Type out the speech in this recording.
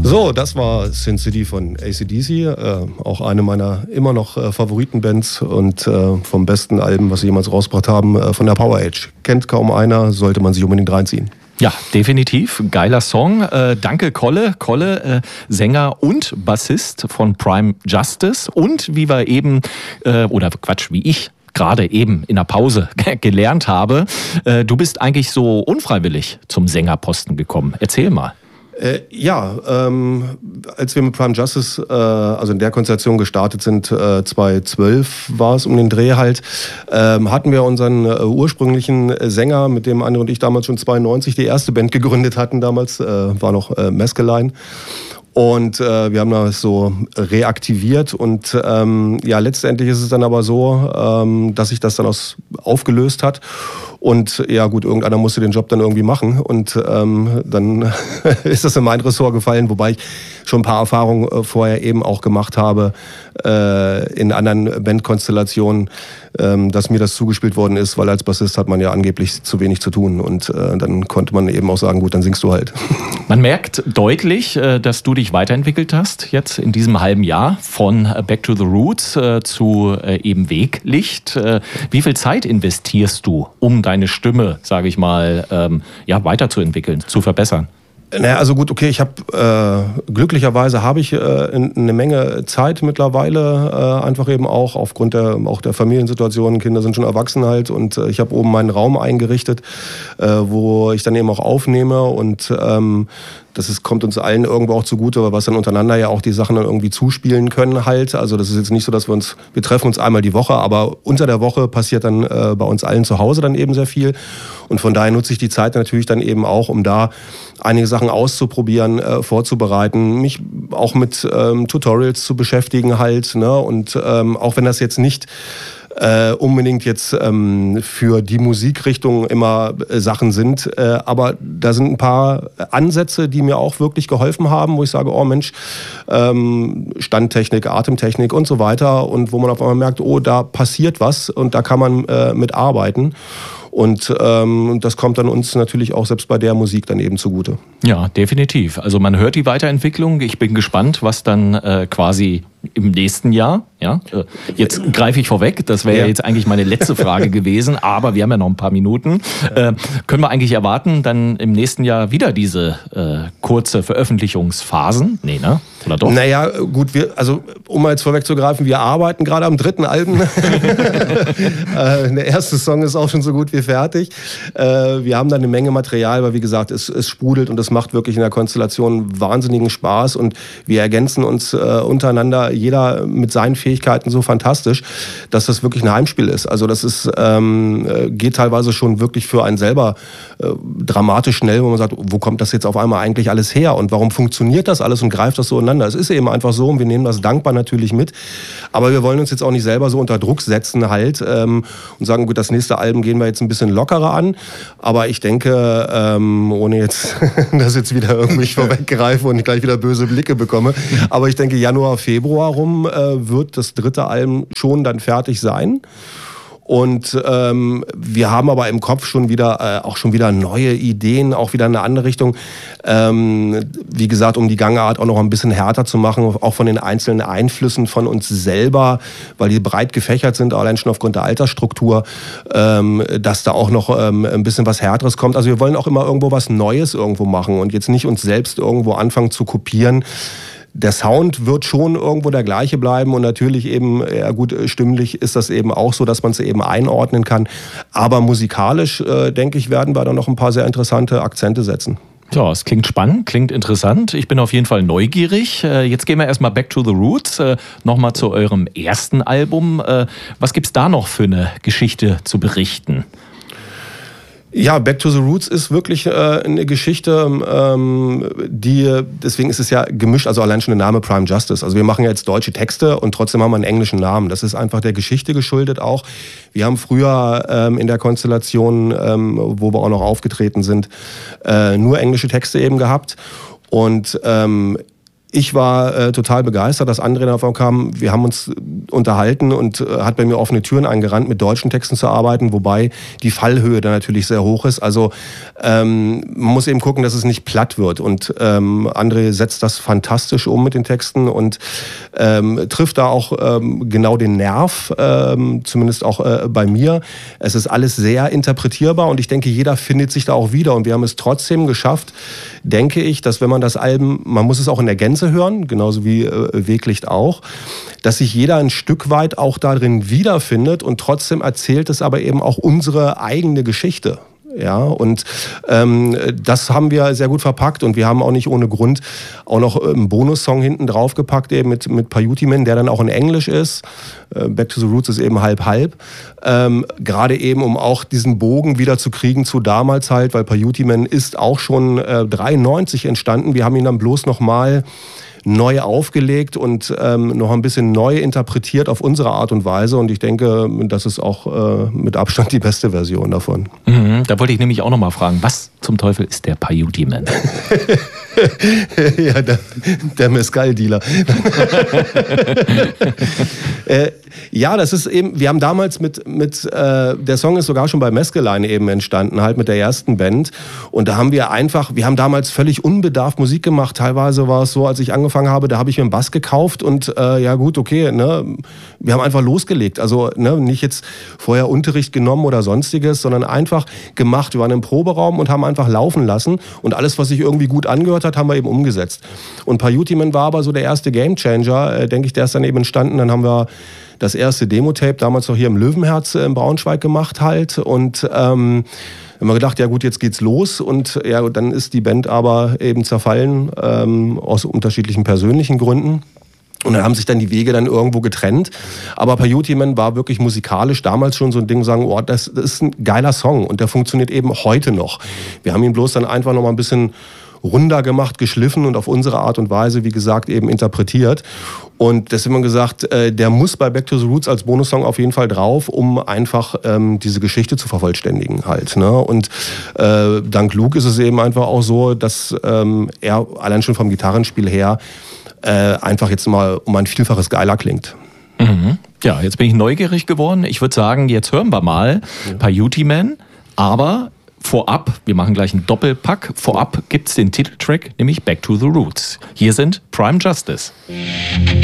So, das war Sin City von AC/DC, auch eine meiner immer noch Favoritenbands und vom besten Album, was sie jemals rausgebracht haben, von der Power Age. Kennt kaum einer, sollte man sich unbedingt reinziehen. Ja, definitiv. Geiler Song. Danke, Kolle. Kolle, Sänger und Bassist von Prime Justice. Und wie wir eben, wie ich gerade eben in der Pause gelernt habe, du bist eigentlich so unfreiwillig zum Sängerposten gekommen. Erzähl mal. Als wir mit Prime Justice, also in der Konstellation gestartet sind, 2012 war es um den Dreh halt, hatten wir unseren ursprünglichen Sänger, mit dem André und ich damals schon 92 die erste Band gegründet hatten damals, war noch Mescaline. Und wir haben das so reaktiviert und letztendlich ist es dann aber so, dass sich das dann aufgelöst hat. Und ja gut, irgendeiner musste den Job dann irgendwie machen und dann ist das in mein Ressort gefallen, wobei ich schon ein paar Erfahrungen vorher eben auch gemacht habe in anderen Bandkonstellationen, dass mir das zugespielt worden ist, weil als Bassist hat man ja angeblich zu wenig zu tun und dann konnte man eben auch sagen, gut, dann singst du halt. Man merkt deutlich, dass du dich weiterentwickelt hast, jetzt in diesem halben Jahr von Back to the Roots zu eben Weglicht. Wie viel Zeit investierst du, um deine Stimme, sage ich mal, weiterzuentwickeln, zu verbessern? Naja, also gut, okay, glücklicherweise habe ich eine Menge Zeit mittlerweile, einfach eben auch aufgrund der Familiensituation, Kinder sind schon erwachsen halt und ich habe oben meinen Raum eingerichtet, wo ich dann eben auch aufnehme und kommt uns allen irgendwo auch zugute, weil wir dann untereinander ja auch die Sachen dann irgendwie zuspielen können halt. Also das ist jetzt nicht so, dass wir treffen uns einmal die Woche, aber unter der Woche passiert dann bei uns allen zu Hause dann eben sehr viel. Und von daher nutze ich die Zeit natürlich dann eben auch, um da einige Sachen auszuprobieren, vorzubereiten, mich auch mit Tutorials zu beschäftigen halt, ne? Und auch wenn das jetzt nicht unbedingt jetzt für die Musikrichtung immer Sachen sind. Aber da sind ein paar Ansätze, die mir auch wirklich geholfen haben, wo ich sage, oh Mensch, Standtechnik, Atemtechnik und so weiter. Und wo man auf einmal merkt, oh, da passiert was und da kann man mit arbeiten. Und das kommt dann uns natürlich auch selbst bei der Musik dann eben zugute. Ja, definitiv. Also man hört die Weiterentwicklung. Ich bin gespannt, was dann quasi im nächsten Jahr, jetzt greife ich vorweg, das wäre ja jetzt eigentlich meine letzte Frage gewesen, aber wir haben ja noch ein paar Minuten. Können wir eigentlich erwarten, dann im nächsten Jahr wieder diese kurze Veröffentlichungsphasen? Nee, ne? Oder doch? Naja, gut, um mal jetzt vorwegzugreifen, wir arbeiten gerade am 3. Album. Der erste Song ist auch schon so gut wie fertig. Wir haben da eine Menge Material, weil wie gesagt, es sprudelt und es macht wirklich in der Konstellation wahnsinnigen Spaß und wir ergänzen uns untereinander, jeder mit seinen Fähigkeiten so fantastisch, dass das wirklich ein Heimspiel ist. Also das ist, geht teilweise schon wirklich für einen selber dramatisch schnell, wo man sagt, wo kommt das jetzt auf einmal eigentlich alles her und warum funktioniert das alles und greift das so ineinander? Es ist eben einfach so und wir nehmen das dankbar natürlich mit, aber wir wollen uns jetzt auch nicht selber so unter Druck setzen halt und sagen, gut, das nächste Album gehen wir jetzt ein bisschen lockerer an, aber ich denke, ohne jetzt, dass jetzt wieder irgendwie vorweggreife und ich gleich wieder böse Blicke bekomme, aber ich denke, Januar, Februar rum wird das 3. Album schon dann fertig sein. Und wir haben aber im Kopf schon wieder neue Ideen, auch wieder in eine andere Richtung. Wie gesagt, um die Gangart auch noch ein bisschen härter zu machen, auch von den einzelnen Einflüssen von uns selber, weil die breit gefächert sind, allein schon aufgrund der Altersstruktur, dass da auch noch ein bisschen was Härteres kommt. Also wir wollen auch immer irgendwo was Neues irgendwo machen und jetzt nicht uns selbst irgendwo anfangen zu kopieren. Der Sound wird schon irgendwo der gleiche bleiben und natürlich eben, ja gut, stimmlich ist das eben auch so, dass man es eben einordnen kann. Aber musikalisch, denke ich, werden wir da noch ein paar sehr interessante Akzente setzen. Ja, es klingt spannend, klingt interessant. Ich bin auf jeden Fall neugierig. Jetzt gehen wir erstmal back to the roots, nochmal zu eurem ersten Album. Was gibt's da noch für eine Geschichte zu berichten? Ja, Back to the Roots ist wirklich eine Geschichte, deswegen ist es ja gemischt, also allein schon der Name Prime Justice. Also wir machen ja jetzt deutsche Texte und trotzdem haben wir einen englischen Namen. Das ist einfach der Geschichte geschuldet auch. Wir haben früher in der Konstellation, wo wir auch noch aufgetreten sind, nur englische Texte eben gehabt und Ich war total begeistert, dass André davon kam. Wir haben uns unterhalten und hat bei mir offene Türen eingerannt, mit deutschen Texten zu arbeiten, wobei die Fallhöhe da natürlich sehr hoch ist. Also man muss eben gucken, dass es nicht platt wird. Und André setzt das fantastisch um mit den Texten und trifft da auch genau den Nerv, zumindest auch bei mir. Es ist alles sehr interpretierbar und ich denke, jeder findet sich da auch wieder. Und wir haben es trotzdem geschafft, denke ich, dass wenn man das Album, man muss es auch in der Gänze hören, genauso wie Weglicht auch, dass sich jeder ein Stück weit auch darin wiederfindet und trotzdem erzählt es aber eben auch unsere eigene Geschichte. Ja, und das haben wir sehr gut verpackt und wir haben auch nicht ohne Grund auch noch einen Bonussong hinten drauf gepackt, eben mit Paiuti Man, der dann auch in Englisch ist. Back to the Roots ist eben halb-halb. Gerade eben, um auch diesen Bogen wieder zu kriegen zu damals halt, weil Paiuti Man ist auch schon 93 entstanden. Wir haben ihn dann bloß nochmal neu aufgelegt und noch ein bisschen neu interpretiert auf unsere Art und Weise. Und ich denke, das ist auch mit Abstand die beste Version davon. Mhm, da wollte ich nämlich auch noch mal fragen, was zum Teufel ist der Paiuti Man? Ja, der Mezcal-Dealer. Ja, das ist eben, wir haben damals der Song ist sogar schon bei Mescaline eben entstanden, halt mit der ersten Band. Und da haben wir haben damals völlig unbedarft Musik gemacht. Teilweise war es so, als ich angefangen habe, da habe ich mir einen Bass gekauft und ja gut, okay, ne, wir haben einfach losgelegt. Also ne, nicht jetzt vorher Unterricht genommen oder sonstiges, sondern einfach gemacht. Wir waren im Proberaum und haben einfach laufen lassen und alles, was sich irgendwie gut angehört hat, haben wir eben umgesetzt. Und Paiuti Man war aber so der erste Gamechanger, denke ich, der ist dann eben entstanden. Dann haben wir das erste Demo-Tape damals noch hier im Löwenherz in Braunschweig gemacht halt und haben wir gedacht, ja gut, jetzt geht's los und ja, dann ist die Band aber eben zerfallen aus unterschiedlichen persönlichen Gründen. Und dann haben sich dann die Wege dann irgendwo getrennt. Aber Paiuti Man war wirklich musikalisch damals schon so ein Ding, sagen, oh, das ist ein geiler Song und der funktioniert eben heute noch. Wir haben ihn bloß dann einfach noch mal ein bisschen runder gemacht, geschliffen und auf unsere Art und Weise, wie gesagt, eben interpretiert. Und deswegen haben wir gesagt, der muss bei Back to the Roots als Bonussong auf jeden Fall drauf, um einfach diese Geschichte zu vervollständigen halt. Ne? Und dank Luke ist es eben einfach auch so, dass er allein schon vom Gitarrenspiel her einfach jetzt mal um ein Vielfaches geiler klingt. Mhm. Ja, jetzt bin ich neugierig geworden. Ich würde sagen, jetzt hören wir mal Paiuti Man, aber vorab, wir machen gleich einen Doppelpack, vorab gibt es den Titeltrack, nämlich Back to the Roots. Hier sind Prime Justice.